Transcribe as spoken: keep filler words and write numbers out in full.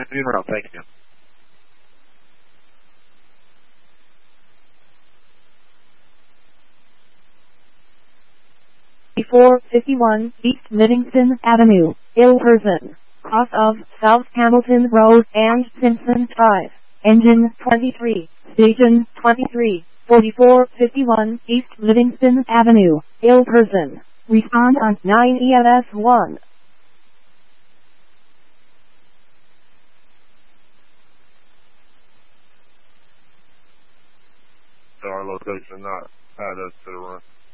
afternoon route. Thank you. four fifty-one East Livingston Avenue, Ilperson, cross of South Hamilton Road and Simpson Drive, engine twenty-three, station twenty-three, forty-four fifty-one East Livingston Avenue, Ilperson. Respond on nine E M S one. So our location not add us to the run.